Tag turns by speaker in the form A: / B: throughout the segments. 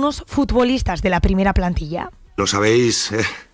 A: algunos futbolistas de la primera plantilla.
B: Nos habéis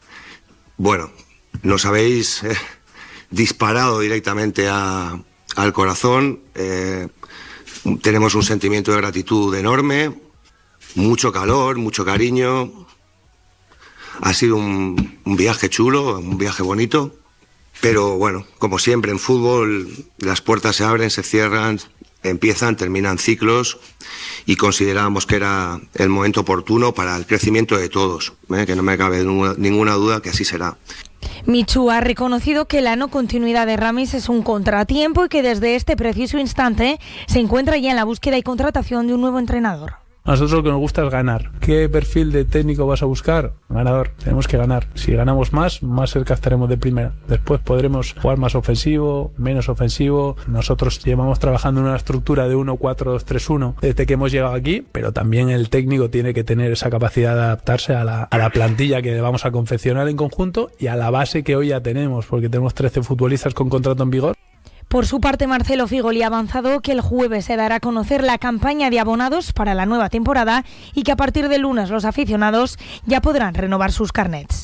B: disparado directamente al corazón. Tenemos un sentimiento de gratitud enorme, mucho calor, mucho cariño. Ha sido un viaje chulo, un viaje bonito, pero bueno, como siempre en fútbol, las puertas se abren, se cierran, empiezan, terminan ciclos, y considerábamos que era el momento oportuno para el crecimiento de todos, que no me cabe ninguna duda que así será.
A: Michu ha reconocido que la no continuidad de Ramis es un contratiempo y que desde este preciso instante se encuentra ya en la búsqueda y contratación de un nuevo entrenador.
C: A nosotros lo que nos gusta es ganar. ¿Qué perfil de técnico vas a buscar? Ganador. Tenemos que ganar. Si ganamos más cerca estaremos de primera. Después podremos jugar más ofensivo, menos ofensivo. Nosotros llevamos trabajando en una estructura de 1-4-2-3-1 desde que hemos llegado aquí, pero también el técnico tiene que tener esa capacidad de adaptarse a la plantilla que vamos a confeccionar en conjunto y a la base que hoy ya tenemos, porque tenemos 13 futbolistas con contrato en vigor.
A: Por su parte, Marcelo Figoli ha avanzado que el jueves se dará a conocer la campaña de abonados para la nueva temporada y que a partir del lunes los aficionados ya podrán renovar sus carnets.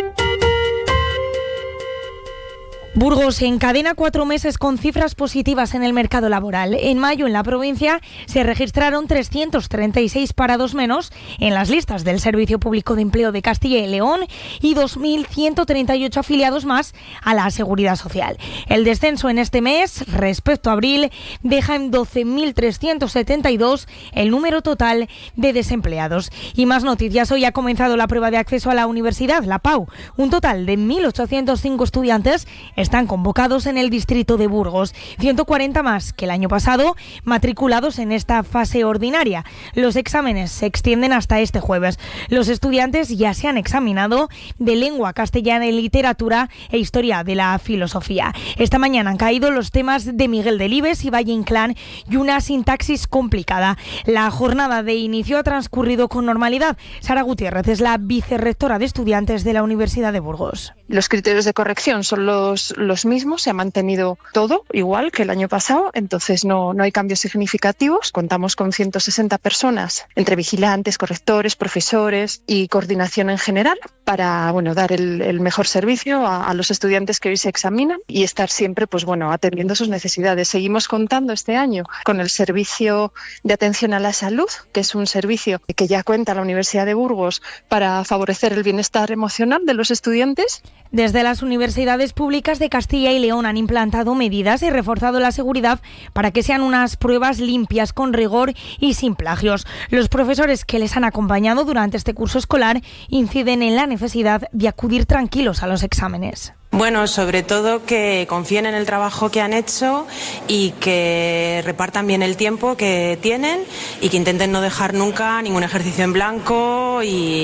A: Burgos encadena 4 meses con cifras positivas en el mercado laboral. En mayo, en la provincia, se registraron 336 parados menos en las listas del Servicio Público de Empleo de Castilla y León y 2.138 afiliados más a la Seguridad Social. El descenso en este mes, respecto a abril, deja en 12.372 el número total de desempleados. Y más noticias. Hoy ha comenzado la prueba de acceso a la universidad, la PAU. Un total de 1.805 estudiantes están convocados en el distrito de Burgos, 140 más que el año pasado, matriculados en esta fase ordinaria. Los exámenes se extienden hasta este jueves. Los estudiantes ya se han examinado de lengua castellana y literatura e historia de la filosofía. Esta mañana han caído los temas de Miguel Delibes y Valle Inclán y una sintaxis complicada. La jornada de inicio ha transcurrido con normalidad. Sara Gutiérrez es la vicerrectora de estudiantes de la Universidad de Burgos.
D: Los criterios de corrección son los mismos, se ha mantenido todo igual que el año pasado, entonces no hay cambios significativos. Contamos con 160 personas, entre vigilantes, correctores, profesores y coordinación en general, para dar el mejor servicio a los estudiantes que hoy se examinan y estar siempre atendiendo sus necesidades. Seguimos contando este año con el servicio de atención a la salud, que es un servicio que ya cuenta la Universidad de Burgos para favorecer el bienestar emocional de los estudiantes.
A: Desde las universidades públicas de Castilla y León han implantado medidas y reforzado la seguridad para que sean unas pruebas limpias, con rigor y sin plagios. Los profesores que les han acompañado durante este curso escolar inciden en la necesidad de acudir tranquilos a los exámenes.
E: Bueno, sobre todo que confíen en el trabajo que han hecho y que repartan bien el tiempo que tienen y que intenten no dejar nunca ningún ejercicio en blanco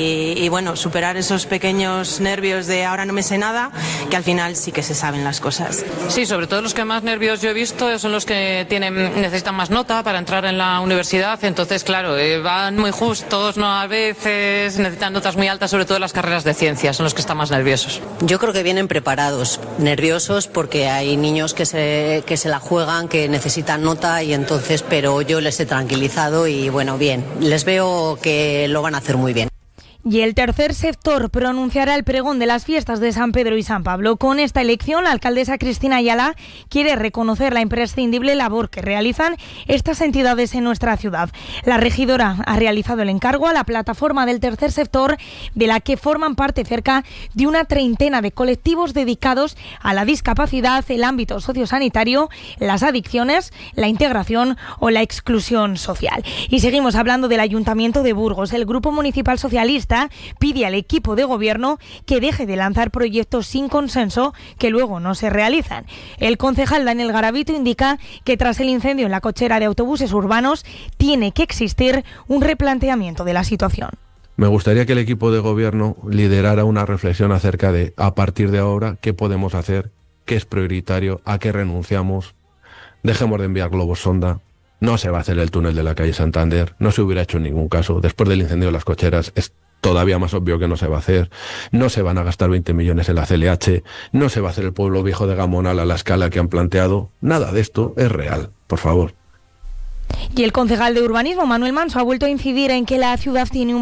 E: y superar esos pequeños nervios de ahora no me sé nada, que al final sí que se saben las cosas.
F: Sí, sobre todo los que más nervios yo he visto son los que necesitan más nota para entrar en la universidad, entonces claro, van muy justos, no a veces necesitan notas muy altas, sobre todo en las carreras de ciencias, son los que están más nerviosos.
G: Yo creo que vienen preparados, nerviosos porque hay niños que se la juegan, que necesitan nota y entonces, pero yo les he tranquilizado y bien, les veo que lo van a hacer muy bien.
A: Y el tercer sector pronunciará el pregón de las fiestas de San Pedro y San Pablo. Con esta elección, la alcaldesa Cristina Ayala quiere reconocer la imprescindible labor que realizan estas entidades en nuestra ciudad. La regidora ha realizado el encargo a la plataforma del tercer sector, de la que forman parte cerca de una treintena de colectivos dedicados a la discapacidad, el ámbito sociosanitario, las adicciones, la integración o la exclusión social. Y seguimos hablando del Ayuntamiento de Burgos. El Grupo Municipal Socialista pide al equipo de gobierno que deje de lanzar proyectos sin consenso que luego no se realizan. El concejal Daniel Garavito indica que tras el incendio en la cochera de autobuses urbanos tiene que existir un replanteamiento de la situación.
H: Me gustaría que el equipo de gobierno liderara una reflexión acerca de, a partir de ahora, qué podemos hacer, qué es prioritario, a qué renunciamos. Dejemos de enviar globos sonda. No se va a hacer el túnel de la calle Santander, no se hubiera hecho en ningún caso. Después del incendio de las cocheras es todavía más obvio que no se va a hacer. No se van a gastar 20 millones en la CLH, no se va a hacer el pueblo viejo de Gamonal a la escala que han planteado. Nada de esto es real, por favor.
A: Y el concejal de urbanismo, Manuel Manso, ha vuelto a incidir en que la ciudad tiene un